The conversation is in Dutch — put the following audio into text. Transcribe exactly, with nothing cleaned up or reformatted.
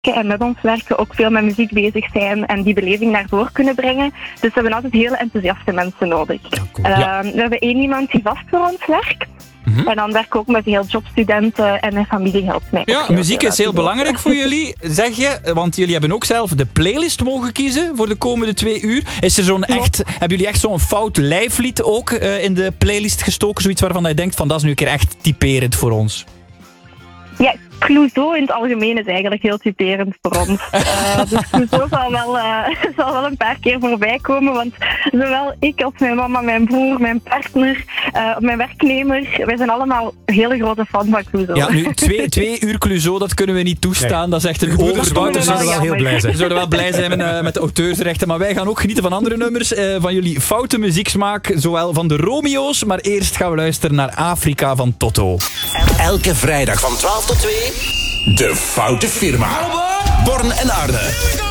en met ons werken ook veel met muziek bezig zijn en die beleving naar voren kunnen brengen. Dus we hebben altijd heel enthousiaste mensen nodig. Ja, cool. ja. uh, we hebben één iemand die vast voor ons werkt. Mm-hmm. En dan werk ik ook met heel jobstudenten en mijn familie helpt mij. Ja, muziek is heel belangrijk voor jullie, zeg je. Want jullie hebben ook zelf de playlist mogen kiezen voor de komende twee uur. Is er zo'n echt, hebben jullie echt zo'n fout lijflied ook uh, in de playlist gestoken? Zoiets waarvan je denkt van dat is nu een keer echt typerend voor ons. Ja, Clouseau in het algemeen is eigenlijk heel typerend voor ons. Uh, dus Clouseau zal wel, uh, zal wel een paar keer voorbij komen, want zowel ik als mijn mama, mijn broer, mijn partner, uh, mijn werknemer, wij zijn allemaal hele grote fan van Clouseau. Ja, nu twee, twee uur Clouseau, dat kunnen we niet toestaan. Nee. Dat is echt een overbouw. We zouden wel heel blij zijn. We zouden wel blij zijn met, uh, met de auteursrechten, maar wij gaan ook genieten van andere nummers, uh, van jullie foute muzieksmaak, zowel van de Romeo's, maar eerst gaan we luisteren naar Afrika van Toto. Elke vrijdag van twaalf tot twee... De Foute Firma. Born en Arne.